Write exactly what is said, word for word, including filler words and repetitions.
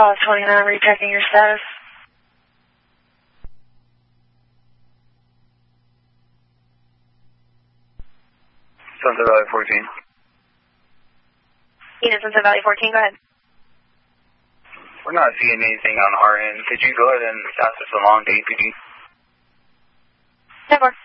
Dallas twenty-nine, rechecking your status. Sunset Valley fourteen. Unit Sunset Valley fourteen, go ahead. We're not seeing anything on our end. Could you go ahead and pass this along to A P D? ten four.